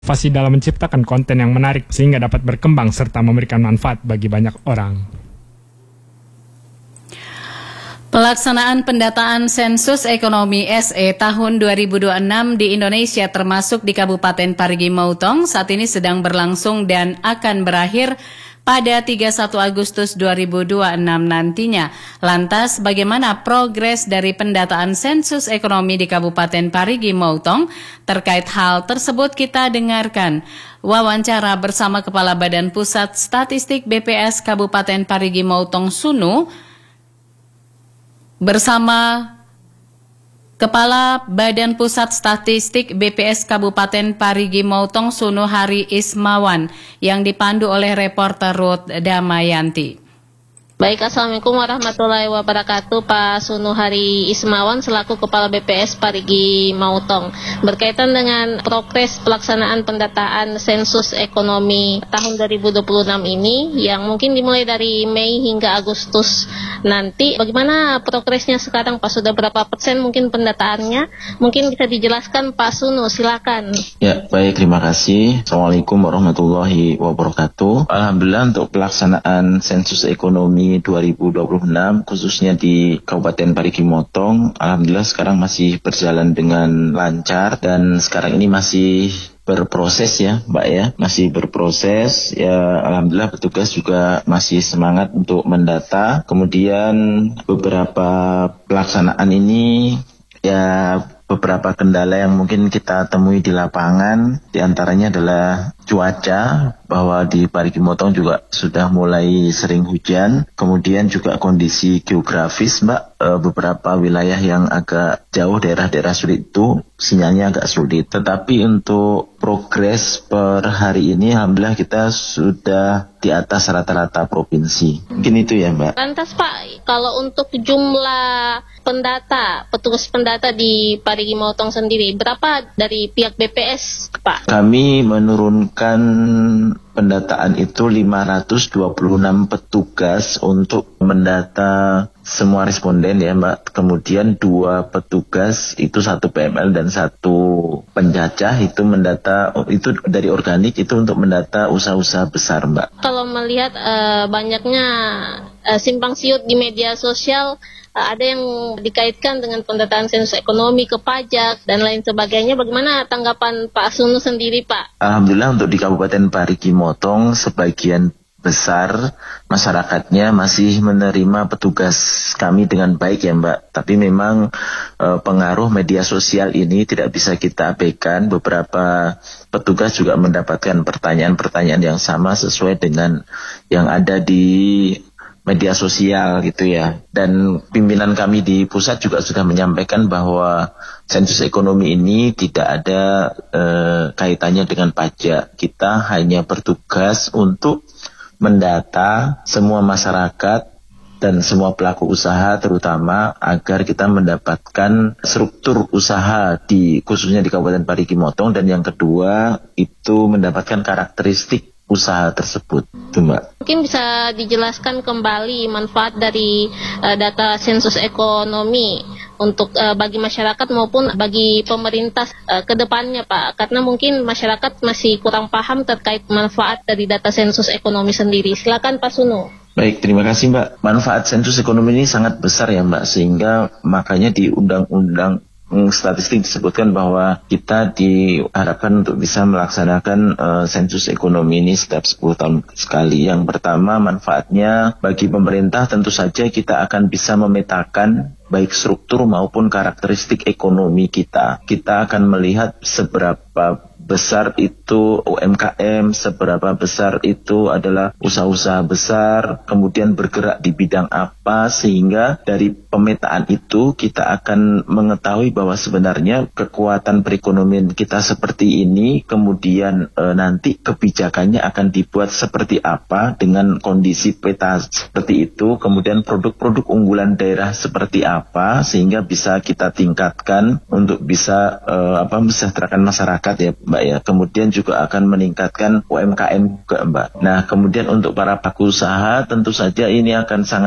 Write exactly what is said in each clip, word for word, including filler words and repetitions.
Inovasi dalam menciptakan konten yang menarik sehingga dapat berkembang serta memberikan manfaat bagi banyak orang. Pelaksanaan pendataan sensus ekonomi S E tahun dua ribu dua puluh enam di Indonesia termasuk di Kabupaten Parigi Motong saat ini sedang berlangsung dan akan berakhir pada tiga puluh satu Agustus dua ribu dua puluh enam nantinya. Lantas bagaimana progres dari pendataan sensus ekonomi di Kabupaten Parigi Motong? Terkait hal tersebut kita dengarkan wawancara bersama Kepala Badan Pusat Statistik B P S Kabupaten Parigi Motong Sunu bersama Kepala Badan Pusat Statistik B P S Kabupaten Parigi Motong Sunu Hari Ismawan yang dipandu oleh reporter Ruth Damayanti. Baik, Assalamualaikum warahmatullahi wabarakatuh, Pak Sunu Hari Ismawan selaku Kepala B P S Parigi Motong. Berkaitan dengan progres pelaksanaan pendataan sensus ekonomi tahun dua ribu dua puluh enam ini yang mungkin dimulai dari Mei hingga Agustus nanti, bagaimana progresnya sekarang Pak? Sudah berapa persen mungkin pendataannya? Mungkin bisa dijelaskan Pak Sunu, silakan. Ya, baik, terima kasih. Assalamualaikum warahmatullahi wabarakatuh. Alhamdulillah untuk pelaksanaan sensus ekonomi dua ribu dua puluh enam khususnya di Kabupaten Parigi Motong, alhamdulillah sekarang masih berjalan dengan lancar dan sekarang ini masih berproses ya Mbak ya, masih berproses ya. Alhamdulillah petugas juga masih semangat untuk mendata. Kemudian beberapa pelaksanaan ini ya beberapa kendala yang mungkin kita temui di lapangan, diantaranya adalah cuaca, bahwa di Parigi Motong juga sudah mulai sering hujan. Kemudian juga kondisi geografis Mbak, e, beberapa wilayah yang agak jauh, daerah-daerah sulit itu sinyalnya agak sulit. Tetapi untuk progres per hari ini alhamdulillah kita sudah di atas rata-rata provinsi. Mungkin itu ya Mbak. Lantas Pak, kalau untuk jumlah pendata, petugas pendata di Parigi Motong sendiri, berapa dari pihak B P S Pak? Kami menurunkan pendataan itu lima ratus dua puluh enam petugas untuk mendata semua responden ya Mbak. Kemudian dua petugas, itu satu P M L dan satu penjajah, itu mendata, itu dari organik, itu untuk mendata usaha-usaha besar Mbak. Kalau melihat uh, banyaknya uh, simpang siur di media sosial, uh, ada yang dikaitkan dengan pendataan sensus ekonomi ke pajak dan lain sebagainya. Bagaimana tanggapan Pak Sunu sendiri Pak? Alhamdulillah untuk di Kabupaten Parigi Motong sebagian besar masyarakatnya masih menerima petugas kami dengan baik ya Mbak. Tapi memang e, pengaruh media sosial ini tidak bisa kita abaikan. Beberapa petugas juga mendapatkan pertanyaan-pertanyaan yang sama sesuai dengan yang ada di media sosial gitu ya. Dan pimpinan kami di pusat juga sudah menyampaikan bahwa sensus ekonomi ini tidak ada e, kaitannya dengan pajak. Kita hanya bertugas untuk mendata semua masyarakat dan semua pelaku usaha, terutama agar kita mendapatkan struktur usaha di khususnya di Kabupaten Parigi Motong, dan yang kedua itu mendapatkan karakteristik usaha tersebut, itu Mbak. Mungkin bisa dijelaskan kembali manfaat dari uh, data sensus ekonomi untuk uh, bagi masyarakat maupun bagi pemerintah uh, ke depannya Pak, karena mungkin masyarakat masih kurang paham terkait manfaat dari data sensus ekonomi sendiri. Silakan Pak Sunu. Baik, terima kasih Mbak. Manfaat sensus ekonomi ini sangat besar ya Mbak, sehingga makanya di undang-undang statistik disebutkan bahwa kita diharapkan untuk bisa melaksanakan uh, sensus ekonomi ini setiap sepuluh tahun sekali. Yang pertama, manfaatnya bagi pemerintah tentu saja kita akan bisa memetakan baik struktur maupun karakteristik ekonomi kita. Kita akan melihat seberapa besar itu U M K M, seberapa besar itu adalah usaha-usaha besar, kemudian bergerak di bidang apa, sehingga dari pemetaan itu kita akan mengetahui bahwa sebenarnya kekuatan perekonomian kita seperti ini, kemudian e, nanti kebijakannya akan dibuat seperti apa dengan kondisi peta seperti itu, kemudian produk-produk unggulan daerah seperti apa, sehingga bisa kita tingkatkan untuk bisa e, apa mesejahterakan masyarakat ya Mbak ya. Kemudian juga akan meningkatkan U M K M juga Mbak. Nah kemudian untuk para pelaku usaha tentu saja ini akan sangat bermanfaat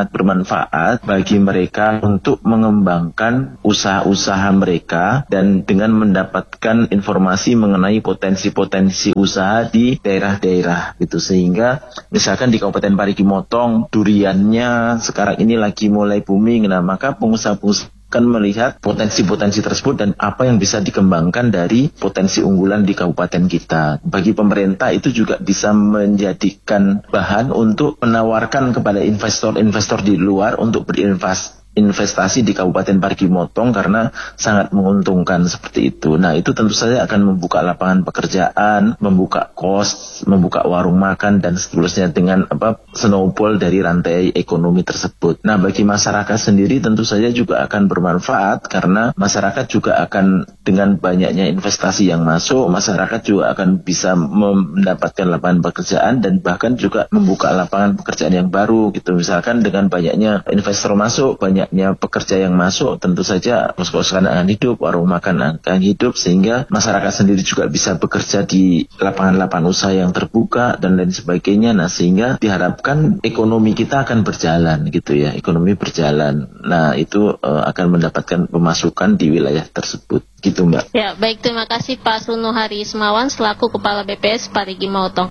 bermanfaat bagi mereka untuk mengembangkan usaha-usaha mereka dan dengan mendapatkan informasi mengenai potensi-potensi usaha di daerah-daerah gitu. Sehingga misalkan di Kabupaten Parigi Motong duriannya sekarang ini lagi mulai booming, nah maka pengusaha-pengusaha akan melihat potensi-potensi tersebut dan apa yang bisa dikembangkan dari potensi unggulan di kabupaten kita. Bagi pemerintah itu juga bisa menjadikan bahan untuk menawarkan kepada investor-investor di luar untuk berinvestasi investasi di Kabupaten Parigi Motong karena sangat menguntungkan seperti itu. Nah, itu tentu saja akan membuka lapangan pekerjaan, membuka kos, membuka warung makan dan seterusnya dengan apa snowball dari rantai ekonomi tersebut. Nah, bagi masyarakat sendiri tentu saja juga akan bermanfaat karena masyarakat juga akan dengan banyaknya investasi yang masuk, masyarakat juga akan bisa mendapatkan lapangan pekerjaan dan bahkan juga membuka lapangan pekerjaan yang baru gitu. Misalkan dengan banyaknya investor masuk, banyak banyaknya pekerja yang masuk, tentu saja kos-kosan akan hidup, warung makan akan hidup, sehingga masyarakat sendiri juga bisa bekerja di lapangan-lapangan usaha yang terbuka dan lain sebagainya. Nah, sehingga diharapkan ekonomi kita akan berjalan gitu ya, ekonomi berjalan. Nah, itu uh, akan mendapatkan pemasukan di wilayah tersebut. Gitu, Mbak. Ya, baik, terima kasih Pak Sunu Hari Ismawan selaku Kepala B P S Parigi Motong.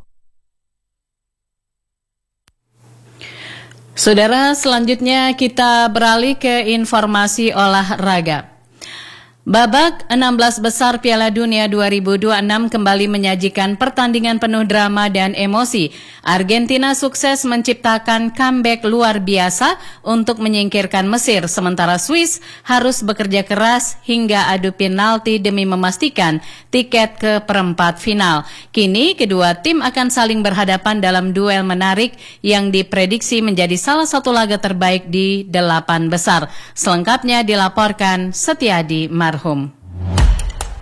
Saudara, selanjutnya kita beralih ke informasi olahraga. Babak enam belas besar Piala Dunia dua ribu dua puluh enam kembali menyajikan pertandingan penuh drama dan emosi. Argentina sukses menciptakan comeback luar biasa untuk menyingkirkan Mesir, sementara Swiss harus bekerja keras hingga adu penalti demi memastikan tiket ke perempat final. Kini kedua tim akan saling berhadapan dalam duel menarik yang diprediksi menjadi salah satu laga terbaik di delapan besar. Selengkapnya dilaporkan Setiadi Marhum.